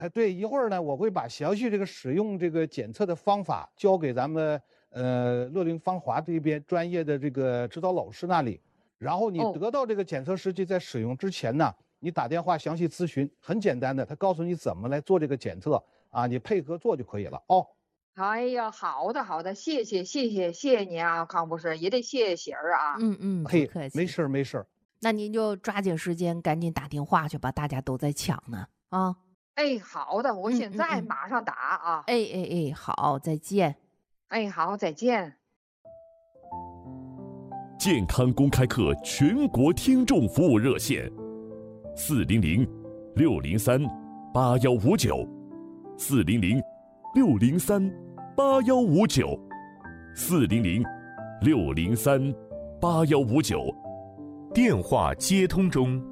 哎，对，一会儿呢，我会把详细这个使用这个检测的方法交给咱们乐龄芳华这边专业的这个指导老师那里，然后你哦， 得到这个检测试剂在使用之前呢，你打电话详细咨询，很简单的，他告诉你怎么来做这个检测啊，你配合做就可以了哦。 哎呀，好的好的，谢谢您啊，康博士，也得谢谢喜儿啊。 嗯嗯，不嘿，没客气。 事儿没事儿。 那您就抓紧时间赶紧打电话去吧，大家都在抢呢。啊， 哎，好的，我现在嗯嗯嗯， 马上打啊。 哎哎哎，好，再见。 哎，好，再见。 健康公开课全国听众服务热线：400-603-8159，400-603-8159，400-603-8159，电话接通中。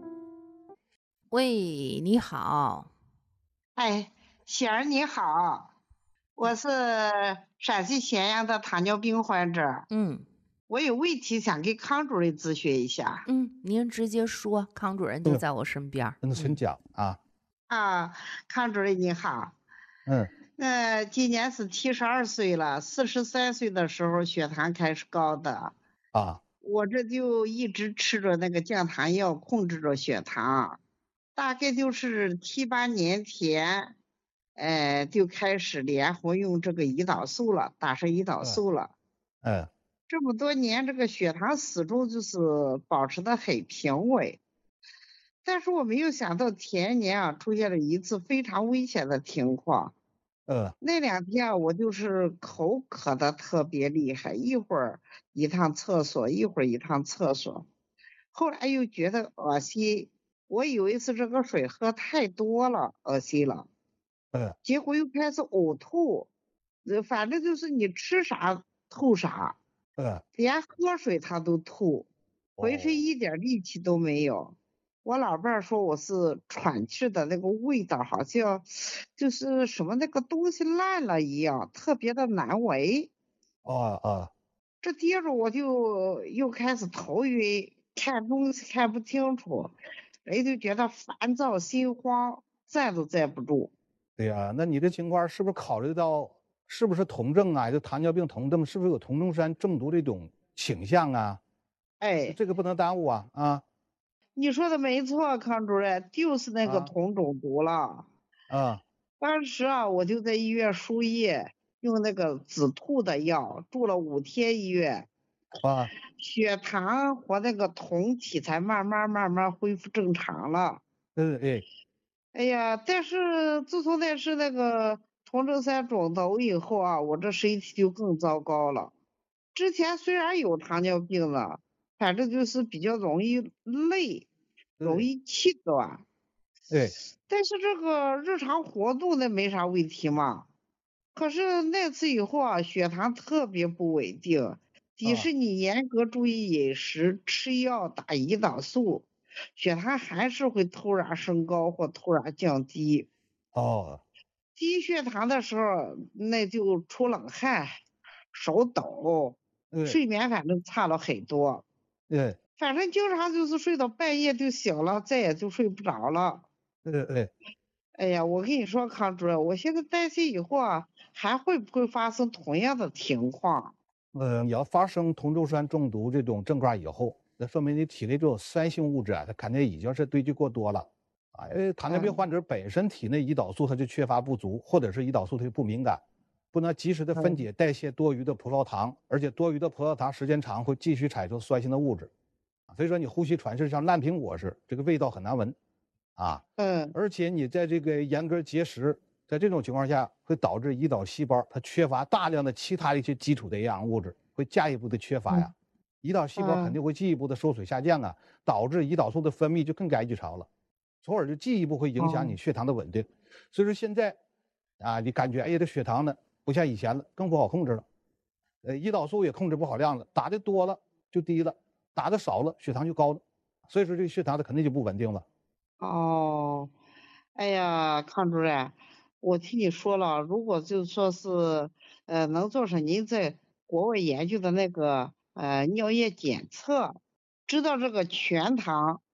喂，你好。 哎，喜儿你好，我是陕西咸阳的糖尿病患者， 嗯我有问题想跟康主任咨询一下。 您直接说，康主任就嗯， 在我身边儿。 请讲啊。 啊，康主任你好， 嗯今年是72岁了，43岁的时候血糖开始高的， 啊我这就一直吃着那个降糖药控制着血糖，大概就是7、8年前，就开始连活用这个胰岛素了，打上胰岛嗯素了。 嗯这么多年，这个血糖始终就是保持的很平稳，但是我没有想到前年啊出现了一次非常危险的情况。 嗯那2天啊，我就是口渴的特别厉害，一会儿一趟厕所，一会儿一趟厕所，后来又觉得恶心，我以为是这个水喝太多了，恶心了， 嗯结果又开始呕吐，反正就是你吃啥吐啥。 嗯， 连喝水他都吐，浑身哦一点力气都没有。我老伴儿说我是喘气的那个味道，好像就是什么那个东西烂了一样，特别的难闻。 哦哦这接着我就又开始头晕，看东西看不清楚，人就觉得烦躁心慌，站都站不住。 对呀，那你这情况是不是考虑到是不是酮症啊？就糖尿病酮症是不是有酮中酸中毒这种倾向啊？ 哎， 这个不能耽误啊啊你说的没错，康主任，就是那个啊酮中毒了。 啊当时啊，我就在医院输液，用那个止吐的药，住了5天医院， 啊！ 血糖和那个酮体才慢慢恢复正常了。 哎哎呀，但是自从那个酮症酸中毒以后啊，我这身体就更糟糕了。之前虽然有糖尿病了，反正就是比较容易累，容对易气短， 对但是这个日常活动那没啥问题嘛。可是那次以后啊，血糖特别不稳定，即啊使你严格注意饮食、吃药、打胰岛素，血糖还是会突然升高或突然降低。 哦低血糖的时候，那就出冷汗、手抖， 对睡眠反正差了很多， 对反正经常就是睡到半夜就醒了，再也就睡不着了。 对哎呀，我跟你说，康主任，我现在担心以后啊，还会不会发生同样的情况？ 你要发生酮中酸中毒这种症状以后，那说明你体内这种酸性物质啊，它肯定已经是堆积过多了啊。因为糖尿病嗯患者本身体内胰岛素它就缺乏不足，或者是胰岛素它就不敏感，不能及时的分嗯解代谢多余的葡萄糖，而且多余的葡萄糖时间长会继续产生酸性的物质，所以说你呼吸喘是像烂苹果似的，这个味道很难闻啊。 嗯而且你在这个严格节食，在这种情况下会导致胰岛细胞它缺乏大量的其他的一些基础的营养物质，会进一步的缺乏呀。 嗯胰岛细胞肯定会进一步的缩水下降啊，导致胰岛素的分泌就更该异常了，从而就进一步会影响哦你血糖的稳定。所以说现在啊，你感觉哎呀这血糖呢不像以前了，更不好控制了，胰岛素也控制不好量了，打的多了就低了，打的少了血糖就高了，所以说这个血糖它肯定就不稳定了。 哦，哎呀，康主任，我听你说了，如果就说是能做上您在国外研究的那个尿液检测，知道这个全糖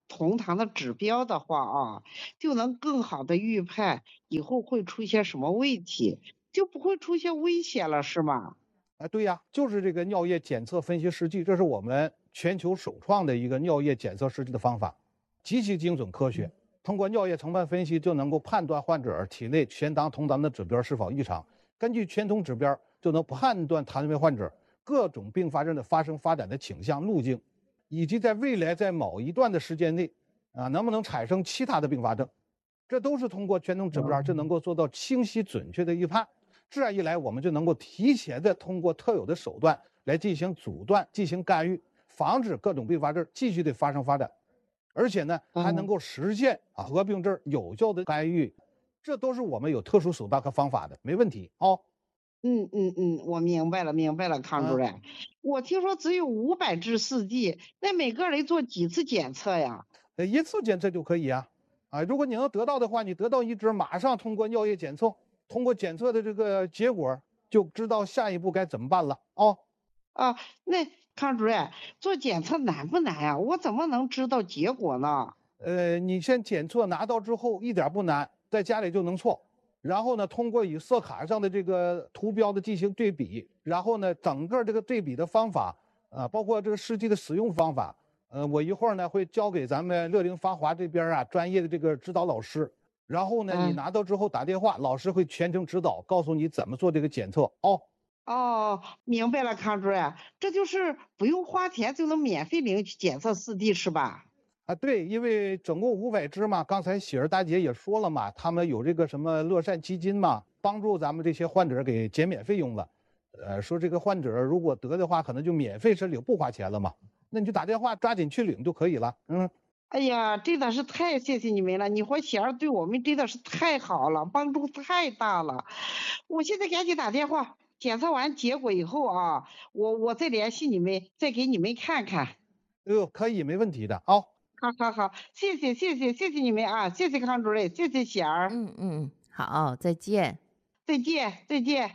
同堂的指标的话啊，就能更好的预判以后会出现什么问题，就不会出现危险了，是吗？ 对呀，就是这个尿液检测分析试剂，这是我们全球首创的一个尿液检测试剂的方法，极其精准科学。通过尿液成分分析，就能够判断患者体内全糖、同糖的指标是否异常。根据全酮指标，就能判断糖尿病患者各种并发症的发生发展的倾向路径，以及在未来在某一段的时间内能不能产生其他的并发症。这都是通过全酮指标就能够做到清晰准确的预判。这样一来，我们就能够提前的通过特有的手段来进行阻断、进行干预，防止各种并发症继续的发生发展，而且呢，还能够实现合并症有效的干预。这都是我们有特殊手段和方法的，没问题哦。 我明白了，康主任。我听说只有500支试剂，那每个人做几次检测呀？ 一次检测就可以啊。如果你能得到的话，你得到一支，马上通过尿液检测，通过检测的这个结果，就知道下一步该怎么办了哦。 那康主任做检测难不难呀？我怎么能知道结果呢？ 你先检测拿到之后一点不难，在家里就能做。然后呢，通过与色卡上的这个图标的进行对比，然后呢，整个这个对比的方法包括这个试剂的使用方法，我一会儿呢会交给咱们乐龄芳华这边专业的这个指导老师。然后呢，你拿到之后打电话，老师会全程指导，告诉你怎么做这个检测哦。 明白了，康主任，这就是不用花钱就能免费领取检测试剂是吧？ 对，因为总共500支嘛，刚才喜儿大姐也说了嘛，他们有这个什么乐善基金嘛，帮助咱们这些患者给减免费用了。说这个患者如果得的话，可能就免费申领，不花钱了嘛。那你就打电话抓紧去领就可以了。 哎呀，真的是太谢谢你们了！你和喜儿对我们真的是太好了，帮助太大了。我现在赶紧打电话，检测完结果以后啊，我再联系你们，再给你们看看。 可以，没问题的好，谢谢你们啊，谢谢康主任，谢谢喜儿。 好，再见。 再见。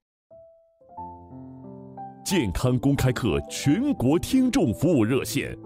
健康公开课全国听众服务热线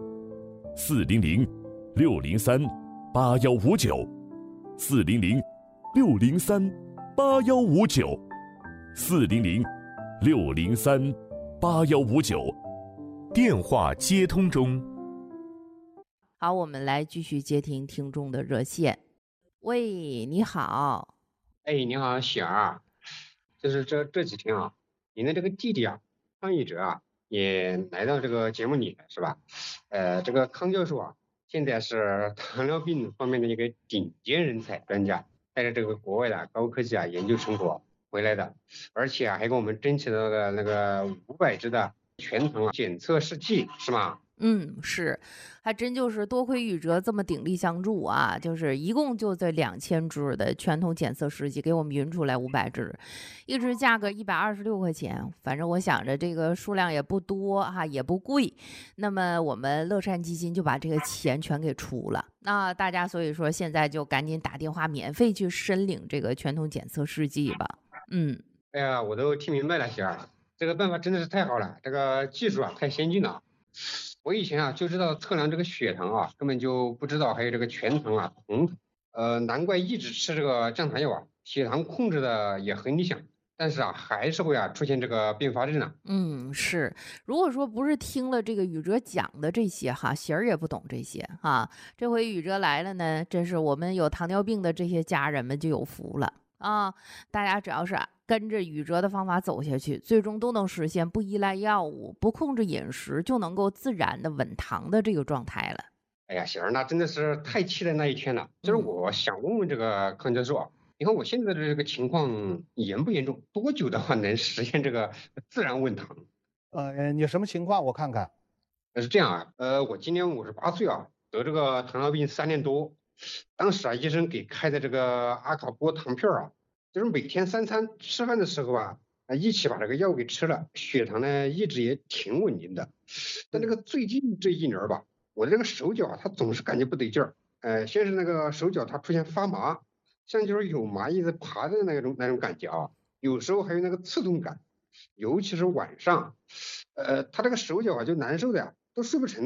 ：400-603-8159，400-603-8159，电话接通中。 好，我们来继续接听听众的热线。喂，你好。 你好，喜儿，就是这几天啊，您的这个弟弟康一哲也来到这个节目里了，是吧？这个康教授现在是糖尿病方面的一个顶尖人才专家，带着这个国外的高科技研究成果回来的，而且还给我们争取到了那个500支的全糖检测试剂，是吗？ 是，还真就是多亏宇哲这么鼎力相助啊！就是一共就这2000支的全酮检测试剂给我们匀出来500支，一支价格126块钱。反正我想着这个数量也不多也不贵，那么我们乐善基金就把这个钱全给出了。那大家所以说现在就赶紧打电话免费去申领这个全酮检测试剂吧。 哎呀，我都听明白了，喜儿，这个办法真的是太好了，这个技术太先进了。我以前就知道测量这个血糖根本就不知道还有这个全糖同糖，难怪一直吃这个降糖药血糖控制的也很理想，但是还是会出现这个并发症呢。 是，如果说不是听了这个宇哲讲的这些喜儿也不懂这些这回宇哲来了呢，真是我们有糖尿病的这些家人们就有福了大家只要是跟着宇哲的方法走下去，最终都能实现不依赖药物、不控制饮食，就能够自然的稳糖的这个状态了。 哎呀，喜儿，那真的是太期待那一天了。就是我想问问这个康教授你看我现在的这个情况严不严重？多久的话能实现这个自然稳糖？ 你什么情况？我看看。 是这样我今年58岁得这个糖尿病3年多，当时医生给开的这个阿卡波糖片就是每天3餐吃饭的时候一起把这个药给吃了，血糖呢一直也挺稳定的。但这个最近这1年我的这个手脚它总是感觉不对劲儿，先是那个手脚它出现发麻，像就是有蚂蚁在爬的那种感觉有时候还有那个刺痛感，尤其是晚上，他这个手脚就难受的都睡不成了，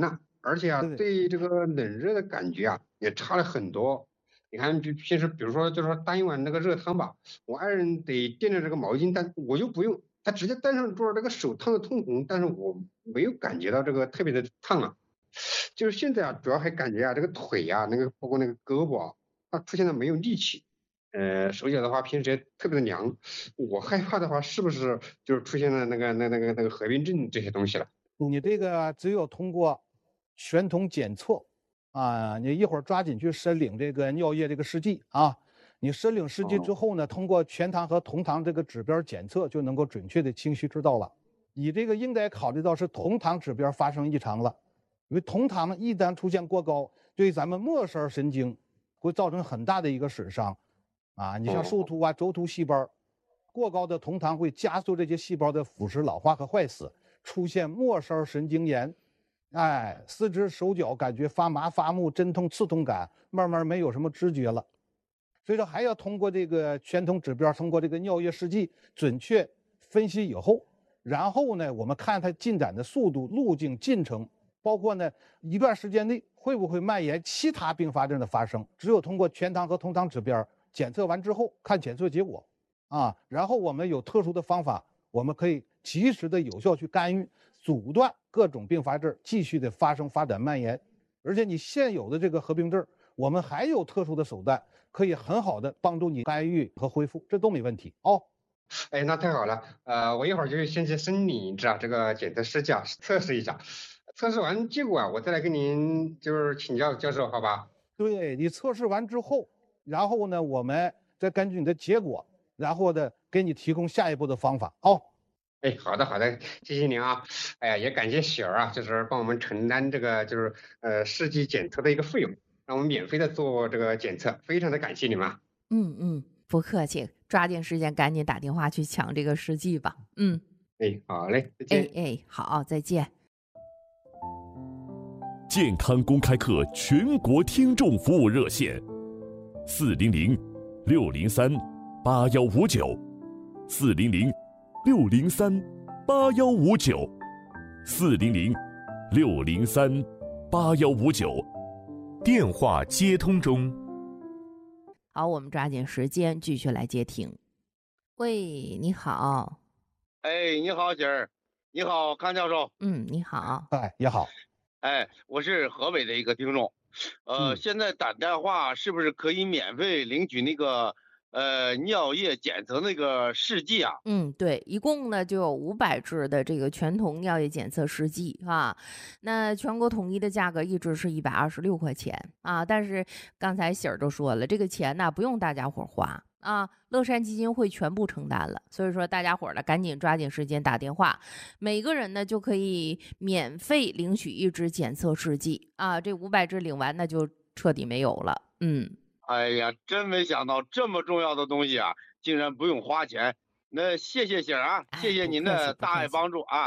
而且啊， 对对这个冷热的感觉啊也差了很多。你看，平时比如说就是说端一碗那个热汤吧，我爱人得垫着这个毛巾，但我就不用，他直接端上桌儿，这个手烫的通红，但是我没有感觉到这个特别的烫了。就是现在啊，主要还感觉啊，这个腿呀、那个包括那个胳膊啊，它出现了没有力气。手脚的话平时也特别的凉，我害怕的话是不是就是出现了那个合并症这些东西了？ 你这个只有通过全统检测啊，你一会儿抓紧去申领这个尿液这个试剂啊。你申领试剂之后呢，通过全糖和同糖这个指标检测，就能够准确的清晰知道了。你这个应该考虑到是同糖指标发生异常了，因为同糖一旦出现过高，对咱们末梢神经会造成很大的一个损伤啊。你像树突啊、轴突细胞，过高的同糖会加速这些细胞的腐蚀、老化和坏死，出现末梢神经炎。四肢手脚感觉发麻、发木、阵痛、刺痛感，慢慢没有什么知觉了。所以说还要通过这个全统指标，通过这个尿液试剂准确分析以后，然后呢，我们看它进展的速度、路径、进程，包括呢一段时间内会不会蔓延其他并发症的发生。只有通过全糖和同糖指标检测完之后，看检测结果啊，然后我们有特殊的方法，我们可以及时的有效去干预，阻断各种并发症继续的发生、发展、蔓延。而且你现有的这个合并症，我们还有特殊的手段，可以很好的帮助你干预和恢复，这都没问题哦。 哎，那太好了，我一会儿就先去申领一支这个检测试剂测试一下，测试完结果啊，我再来跟您就是请教教授，好吧？ 对，你测试完之后，然后呢，我们再根据你的结果，然后呢，给你提供下一步的方法哦。 哎，好的好的，谢谢您啊！哎呀，也感谢喜儿啊，就是帮我们承担这个就是试剂检测的一个费用，让我们免费的做这个检测，非常的感谢你们啊！ 不客气，抓紧时间赶紧打电话去抢这个试剂吧。 哎，好嘞，再见。 好，再见。 健康公开课全国听众服务热线：400-603-8159，400-603-8159，电话接通中。 好，我们抓紧时间继续来接听。喂，你好。 哎，你好，姐儿，你好，康教授。 你好。 也好。 哎，我是河北的一个听众，现在打电话是不是可以免费领取那个尿液检测那个试剂啊？ 对，一共呢就有500支的这个全统尿液检测试剂啊。那全国统一的价格一直是126块钱啊，但是刚才喜儿都说了，这个钱呢不用大家伙花啊，乐善基金会全部承担了。所以说大家伙儿呢赶紧抓紧时间打电话，每个人呢就可以免费领取1支检测试剂啊。这500支领完那就彻底没有了。 哎呀，真没想到这么重要的东西啊，竟然不用花钱。那谢谢喜儿啊，谢谢您的大爱帮助啊。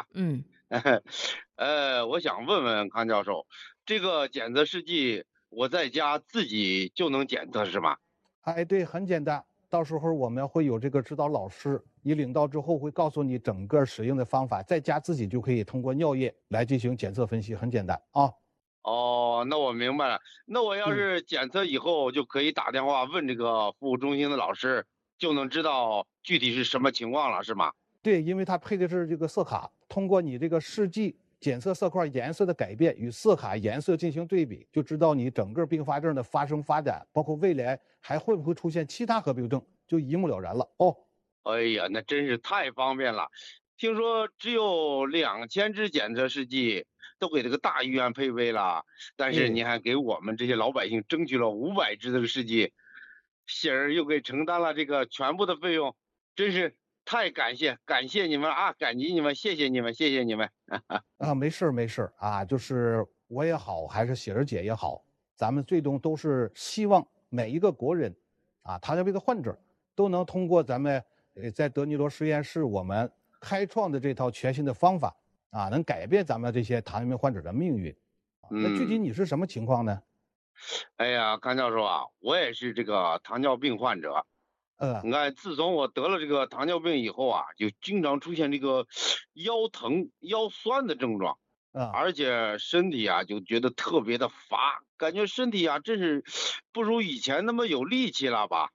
我想问问康教授，这个检测试剂我在家自己就能检测是吗？ 对，很简单。到时候我们会有这个指导老师，你领到之后会告诉你整个使用的方法，在家自己就可以通过尿液来进行检测分析，很简单啊。 哦，那我明白了。那我要是检测以后，就可以打电话问这个服务中心的老师，就能知道具体是什么情况了，是吗？ 对，因为它配的是这个色卡，通过你这个试剂检测色块颜色的改变与色卡颜色进行对比，就知道你整个并发症的发生发展，包括未来还会不会出现其他合并症，就一目了然了哦。 哎呀，那真是太方便了。听说只有2000支检测试剂都给这个大医院配备了，但是你还给我们这些老百姓争取了500支这个试剂，喜儿又给承担了这个全部的费用，真是太感谢你们啊，感激你们，谢谢你们，谢谢你们。 没事啊，就是我也好，还是喜儿姐也好，咱们最终都是希望每一个国人啊，糖尿病的患者都能通过咱们在德尼罗实验室我们开创的这套全新的方法啊，能改变咱们这些糖尿病患者的命运。那具体你是什么情况呢？ 哎呀，康教授啊，我也是这个糖尿病患者。你看，自从我得了这个糖尿病以后啊，就经常出现这个腰疼、腰酸的症状。 而且身体啊就觉得特别的乏，感觉身体啊真是不如以前那么有力气了吧。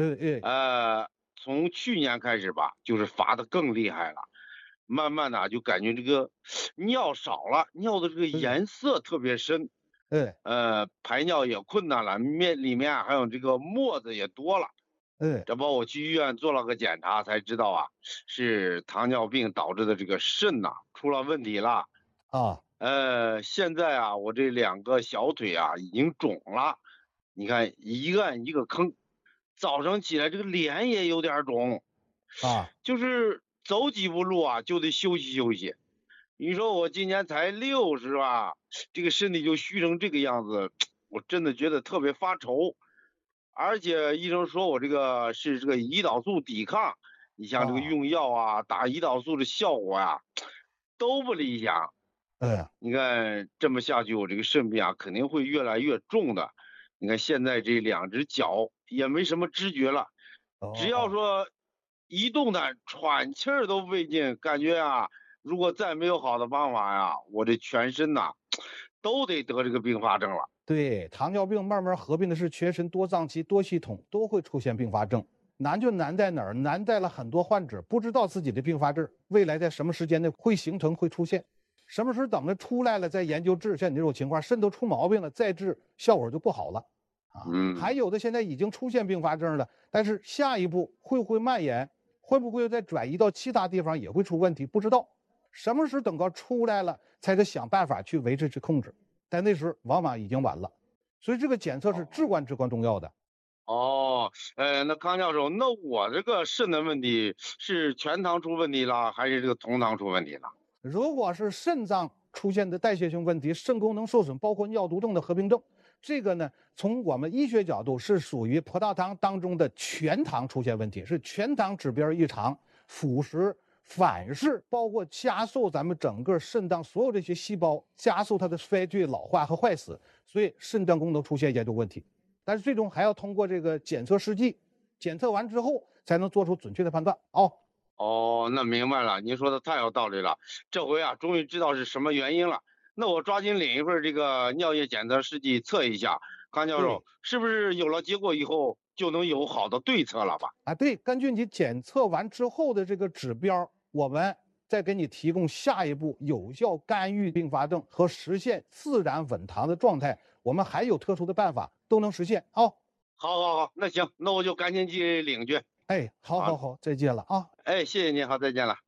从去年开始吧，就是乏的更厉害了，慢慢的就感觉这个尿少了，尿的这个颜色特别深，排尿也困难了，里面还有这个沫子也多了。这不我去医院做了个检查才知道啊，是糖尿病导致的这个肾呐出了问题了啊。 现在啊我这2个小腿啊已经肿了，你看一按一个坑，早上起来这个脸也有点肿啊， 就是走几步路啊就得休息休息。你说我今年才60吧，这个身体就虚成这个样子，我真的觉得特别发愁。而且医生说我这个是这个胰岛素抵抗，你像这个用药啊，打胰岛素的效果啊都不理想。你看这么下去，我这个肾病啊肯定会越来越重的。你看现在这2只脚也没什么知觉了，只要说一动弹喘气儿都费劲，感觉啊如果再没有好的方法呀，我这全身呐都得得这个并发症了。 对，糖尿病慢慢合并的是全身多脏器多系统都会出现并发症。难就难在哪儿？难在了很多患者不知道自己的并发症未来在什么时间内会形成会出现，什么时候等着出来了再研究治。像你这种情况，肾都出毛病了再治效果就不好了啊。还有的现在已经出现并发症了，但是下一步会不会蔓延，会不会再转移到其他地方也会出问题，不知道。什么时候等到出来了才得想办法去维持去控制，但那时候往往已经晚了。所以这个检测是至关重要的。 那康教授，那我这个肾的问题是全糖出问题了，还是这个同糖出问题了？ 如果是肾脏出现的代谢性问题，肾功能受损，包括尿毒症的合并症，这个呢，从我们医学角度是属于葡萄糖当中的全糖出现问题，是全糖指标异常、腐蚀、反噬，包括加速咱们整个肾脏所有这些细胞，加速它的衰退、老化和坏死，所以肾脏功能出现严重问题。但是最终还要通过这个检测试剂，检测完之后才能做出准确的判断。 那明白了，您说的太有道理了，这回啊终于知道是什么原因了。那我抓紧领一份这个尿液检测试剂测一下，康教授是不是有了结果以后就能有好的对策了吧？ 对，根据你检测完之后的这个指标，我们再给你提供下一步有效干预并发症和实现自然稳糖的状态，我们还有特殊的办法都能实现。 好，那行，那我就赶紧去领去。 好，再见了啊！ 谢谢您，好，再见了。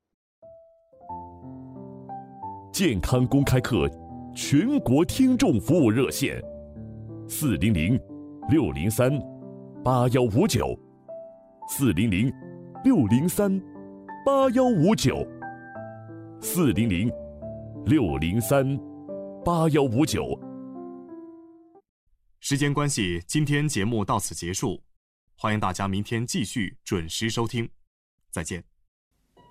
健康公开课全国听众服务热线，400-603-8159，400-603-8159。 时间关系，今天节目到此结束，欢迎大家明天继续准时收听，再见。